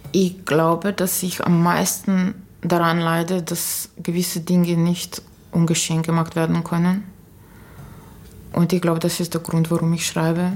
Ich glaube, dass ich am meisten daran leide, dass gewisse Dinge nicht ungeschehen gemacht werden können. Und ich glaube, das ist der Grund, warum ich schreibe.